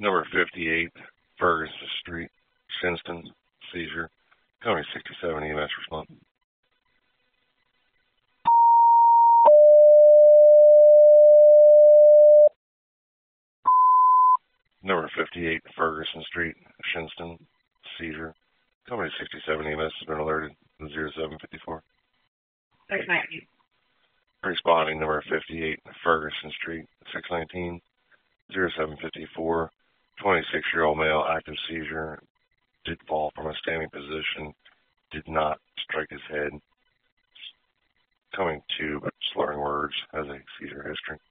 Number 58, Ferguson Street, Shinston, seizure. County 67 EMS response. Number 58, Ferguson Street, Shinston, seizure. Company 67 EMS has been alerted. 0754. 619. Responding, number 58, Ferguson Street, 619, 0754. 26-year-old male, active seizure, did fall from a standing position, did not strike his head. Coming to, but slurring words, has a seizure history.